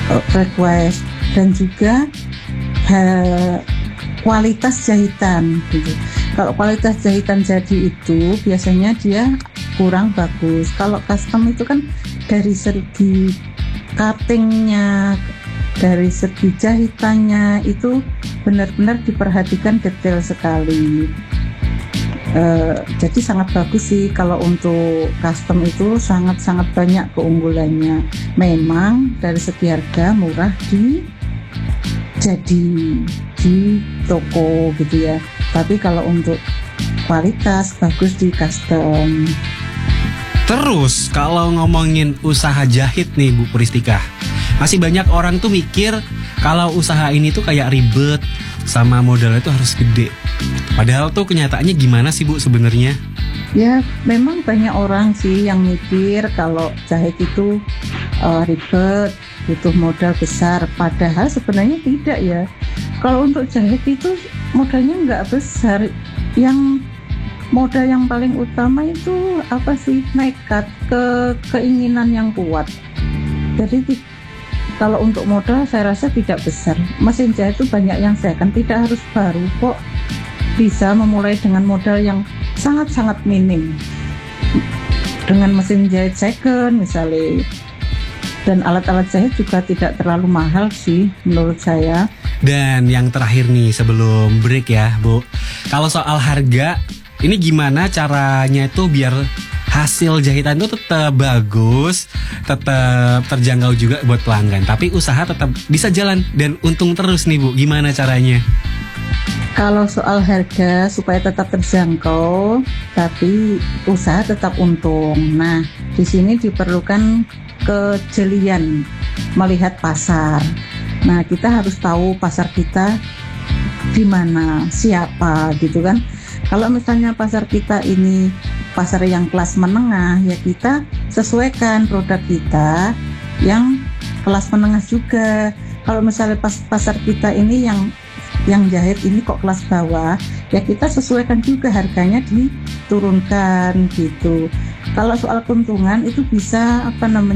request, dan juga kualitas jahitan gitu. Kalau kualitas jahitan jadi itu biasanya dia kurang bagus. Kalau custom itu kan dari segi cuttingnya, dari segi jahitannya itu benar-benar diperhatikan detail sekali. Jadi sangat bagus sih kalau untuk custom itu sangat-sangat banyak keunggulannya. Memang dari segi harga murah di toko gitu ya. Tapi kalau untuk kualitas bagus di custom. Terus kalau ngomongin usaha jahit nih Bu Puristika, masih banyak orang tuh mikir kalau usaha ini tuh kayak ribet sama modalnya tuh harus gede. Padahal tuh kenyataannya gimana sih Bu sebenarnya? Ya memang banyak orang sih yang mikir kalau jahit itu ribet, butuh modal besar. Padahal sebenarnya tidak ya. Kalau untuk jahit itu modalnya nggak besar. Yang modal yang paling utama itu apa sih? Nekat, keinginan yang kuat. Jadi kalau untuk modal saya rasa tidak besar. Mesin jahit itu banyak yang second, tidak harus baru kok. Bisa memulai dengan modal yang sangat-sangat minim. Dengan mesin jahit second misalnya. Dan alat-alat jahit juga tidak terlalu mahal sih menurut saya. Dan yang terakhir nih sebelum break ya Bu, kalau soal harga, ini gimana caranya itu biar hasil jahitan itu tetap bagus, tetap terjangkau juga buat pelanggan, tapi usaha tetap bisa jalan dan untung terus nih Bu, gimana caranya? Kalau soal harga supaya tetap terjangkau tapi usaha tetap untung. Nah, di sini diperlukan kejelian melihat pasar. Nah, kita harus tahu pasar kita di mana, siapa gitu kan. Kalau misalnya pasar kita ini pasar yang kelas menengah, ya kita sesuaikan produk kita yang kelas menengah juga. Kalau misalnya pasar kita ini yang jahit ini kok kelas bawah, ya kita sesuaikan juga harganya diturunkan gitu. Kalau soal keuntungan itu bisa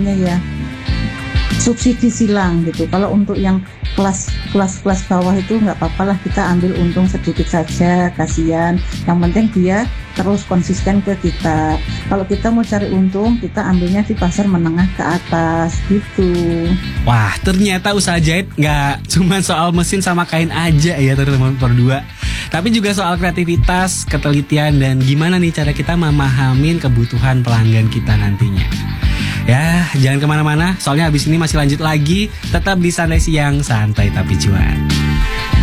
subsidi silang gitu. Kalau untuk yang kelas bawah itu nggak apa-apa lah, kita ambil untung sedikit saja, kasihan. Yang penting dia terus konsisten ke kita. Kalau kita mau cari untung, kita ambilnya di pasar menengah ke atas gitu. Wah, ternyata usaha jahit nggak cuma soal mesin sama kain aja ya teman-teman berdua, tapi juga soal kreativitas, ketelitian, dan gimana nih cara kita memahamin kebutuhan pelanggan kita nantinya. Ya, jangan kemana-mana, soalnya habis ini masih lanjut lagi. Tetap di Santai Siang, santai tapi cuan.